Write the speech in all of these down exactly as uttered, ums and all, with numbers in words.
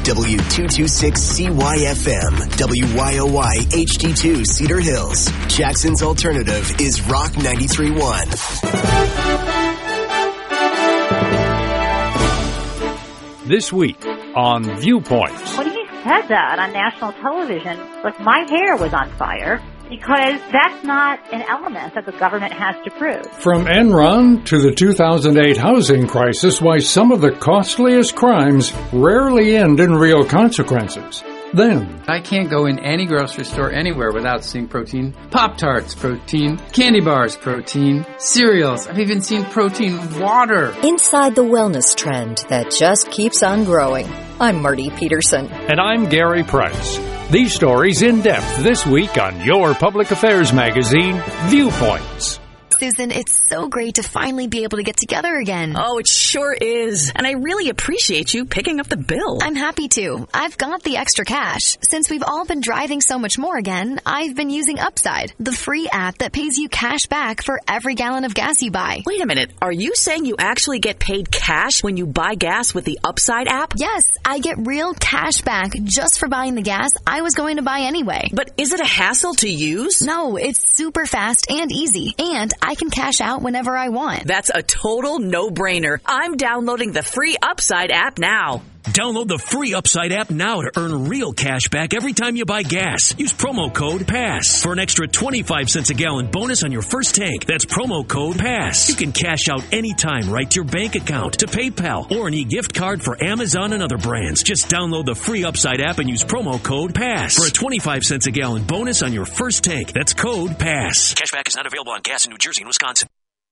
W two twenty-six C Y F M, W Y O Y H D two Cedar Hills. Jackson's alternative is Rock ninety-three point one. This week on Viewpoints. When he said that on national television, like, my hair was on fire, because that's not an element that the government has to prove. From Enron to the two thousand eight housing crisis, why some of the costliest crimes rarely end in real consequences. Then, I can't go in any grocery store anywhere without seeing protein. Pop-Tarts, protein. Candy bars, protein. Cereals. I've even seen protein water. Inside the wellness trend that just keeps on growing. I'm Marty Peterson. And I'm Gary Price. These stories in depth this week on your public affairs magazine, Viewpoints. Susan, it's so great to finally be able to get together again. Oh, it sure is. And I really appreciate you picking up the bill. I'm happy to. I've got the extra cash. Since we've all been driving so much more again, I've been using Upside, the free app that pays you cash back for every gallon of gas you buy. Wait a minute. Are you saying you actually get paid cash when you buy gas with the Upside app? Yes, I get real cash back just for buying the gas I was going to buy anyway. But is it a hassle to use? No, it's super fast and easy. And I can cash out whenever I want. That's a total no-brainer. I'm downloading the free Upside app now. Download the free Upside app now to earn real cash back every time you buy gas. Use promo code PASS for an extra twenty-five cents a gallon bonus on your first tank. That's promo code PASS. You can cash out anytime right to your bank account, to PayPal, or an e-gift card for Amazon and other brands. Just download the free Upside app and use promo code PASS for a twenty-five cents a gallon bonus on your first tank. That's code PASS. Cashback is not available on gas in New Jersey and Wisconsin.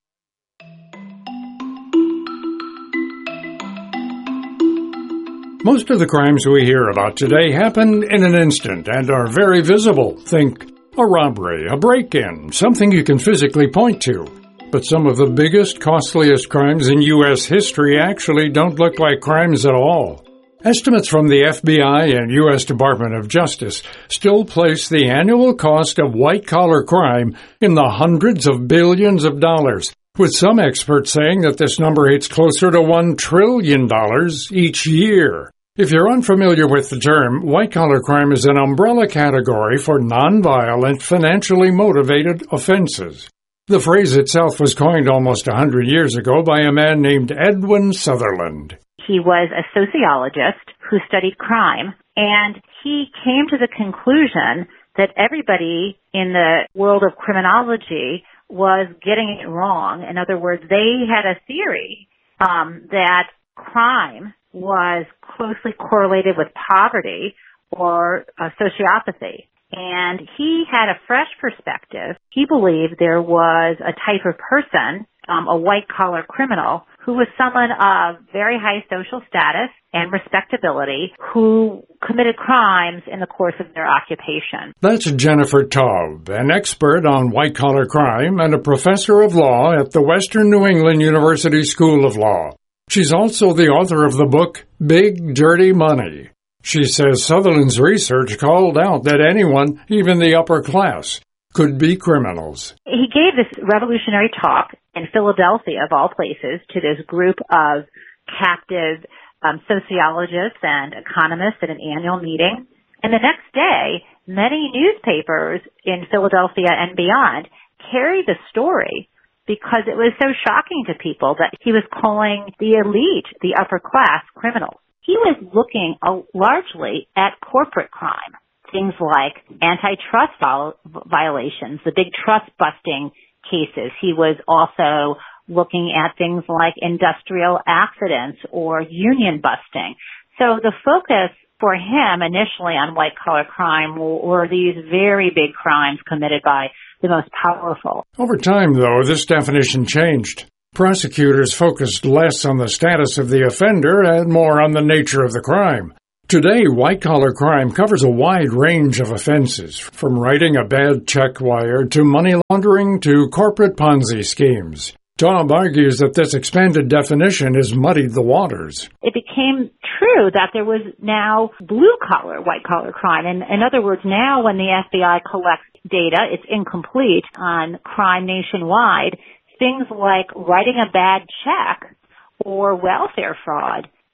most of the crimes we hear about today happen in an instant and are very visible. Think a robbery, a break-in, something you can physically point to. But some of the biggest, costliest crimes in U S history actually don't look like crimes at all. Estimates from the F B I and U S Department of Justice still place the annual cost of white-collar crime in the hundreds of billions of dollars, with some experts saying that this number hits closer to one trillion dollars each year. If you're unfamiliar with the term, white-collar crime is an umbrella category for nonviolent, financially motivated offenses. The phrase itself was coined almost a hundred years ago by a man named Edwin Sutherland. He was a sociologist who studied crime, and he came to the conclusion that everybody in the world of criminology was getting it wrong. In other words, they had a theory um, that crime was closely correlated with poverty or uh, sociopathy. And he had a fresh perspective. He believed there was a type of person, um, a white-collar criminal, who was someone of very high social status and respectability who committed crimes in the course of their occupation. That's Jennifer Taub, an expert on white-collar crime and a professor of law at the Western New England University School of Law. She's also the author of the book Big Dirty Money. She says Sutherland's research called out that anyone, even the upper class, could be criminals. He gave this revolutionary talk in Philadelphia, of all places, to this group of captive um, sociologists and economists at an annual meeting. And the next day, many newspapers in Philadelphia and beyond carried the story because it was so shocking to people that he was calling the elite, the upper class, criminals. He was looking uh, largely at corporate crime, things like antitrust viol- violations, the big trust-busting cases. He was also looking at things like industrial accidents or union busting. So the focus for him initially on white-collar crime were these very big crimes committed by the most powerful. Over time, though, this definition changed. Prosecutors focused less on the status of the offender and more on the nature of the crime. Today, white-collar crime covers a wide range of offenses, from writing a bad check wire to money laundering to corporate Ponzi schemes. Taub argues that this expanded definition has muddied the waters. It became true that there was now blue-collar, white-collar crime. In, in other words, now when the F B I collects data, it's incomplete on crime nationwide. Things like writing a bad check or welfare fraud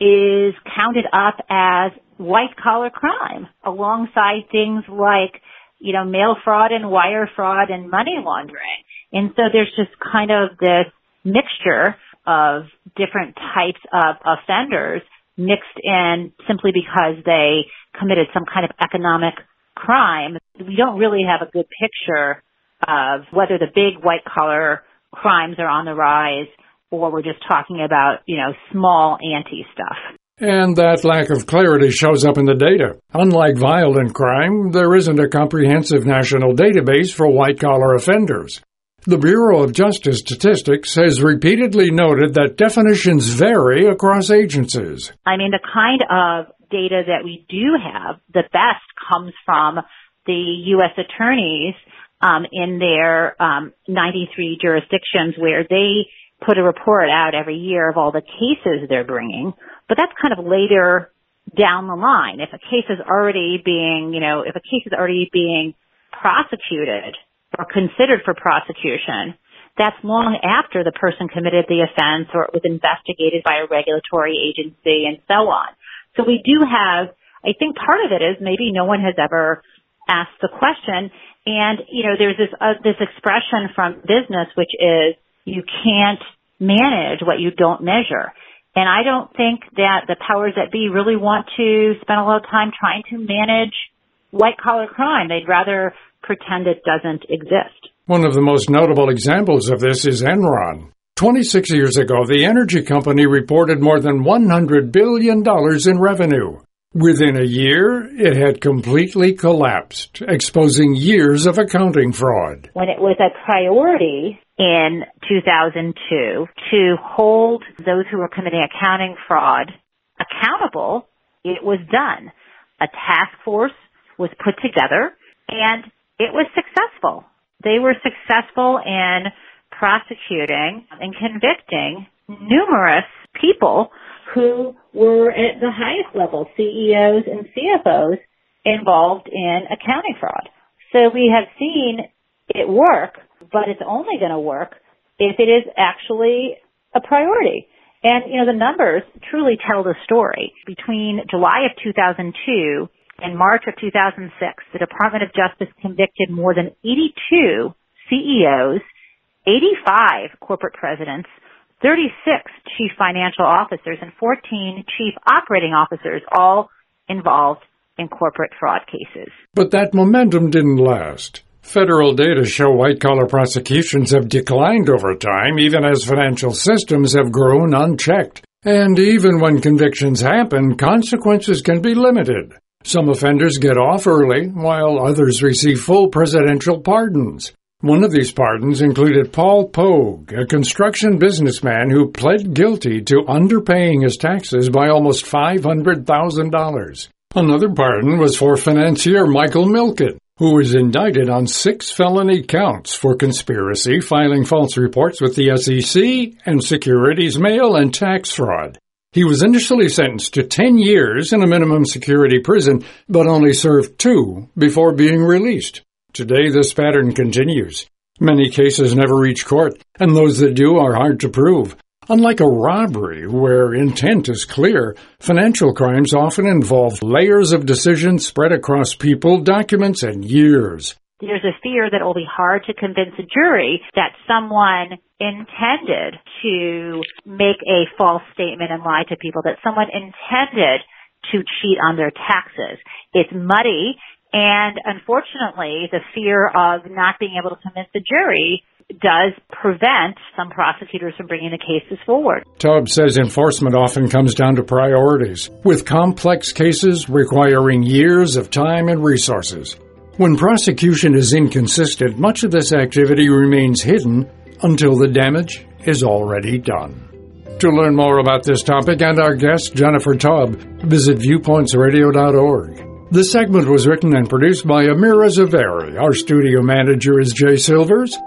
is counted up as white-collar crime alongside things like, you know, mail fraud and wire fraud and money laundering. And so there's just kind of this mixture of different types of offenders mixed in simply because they committed some kind of economic crime. We don't really have a good picture of whether the big white-collar crimes are on the rise or we're just talking about, you know, small ante stuff. And that lack of clarity shows up in the data. Unlike violent crime, there isn't a comprehensive national database for white-collar offenders. The Bureau of Justice Statistics has repeatedly noted that definitions vary across agencies. I mean, the kind of data that we do have, the best comes from the U S attorneys um, in their um, ninety-three jurisdictions where they put a report out every year of all the cases they're bringing. But that's kind of later down the line. If a case is already being, you know, if a case is already being prosecuted or considered for prosecution, that's long after the person committed the offense or it was investigated by a regulatory agency and so on. So we do have, I think part of it is maybe no one has ever asked the question. And, you know, there's this, uh, this expression from business, which is you can't manage what you don't measure. And I don't think that the powers that be really want to spend a lot of time trying to manage white-collar crime. They'd rather pretend it doesn't exist. One of the most notable examples of this is Enron. twenty-six years ago, the energy company reported more than one hundred billion dollars in revenue. Within a year, it had completely collapsed, exposing years of accounting fraud. When it was a priority in two thousand two to hold those who were committing accounting fraud accountable, it was done. A task force was put together, and it was successful. They were successful in prosecuting and convicting numerous people who were at the highest level, C E Os and C F Os, involved in accounting fraud. So we have seen it work, but it's only going to work if it is actually a priority. And, you know, the numbers truly tell the story. Between July of two thousand two in March of two thousand six, the Department of Justice convicted more than eighty-two C E Os, eighty-five corporate presidents, thirty-six chief financial officers, and fourteen chief operating officers, all involved in corporate fraud cases. But that momentum didn't last. Federal data show white-collar prosecutions have declined over time, even as financial systems have grown unchecked. And even when convictions happen, consequences can be limited. Some offenders get off early, while others receive full presidential pardons. One of these pardons included Paul Pogue, a construction businessman who pled guilty to underpaying his taxes by almost five hundred thousand dollars. Another pardon was for financier Michael Milken, who was indicted on six felony counts for conspiracy, filing false reports with the S E C, and securities mail and tax fraud. He was initially sentenced to ten years in a minimum security prison, but only served two before being released. Today, this pattern continues. Many cases never reach court, and those that do are hard to prove. Unlike a robbery, where intent is clear, financial crimes often involve layers of decisions spread across people, documents, and years. There's a fear that it will be hard to convince a jury that someone intended to make a false statement and lie to people, that someone intended to cheat on their taxes. It's muddy, and unfortunately, the fear of not being able to convince the jury does prevent some prosecutors from bringing the cases forward. Tubbs says enforcement often comes down to priorities, with complex cases requiring years of time and resources. When prosecution is inconsistent, much of this activity remains hidden until the damage is already done. To learn more about this topic and our guest, Jennifer Taub, visit viewpoints radio dot org. The segment was written and produced by Amira Zaveri. Our studio manager is Jay Silvers.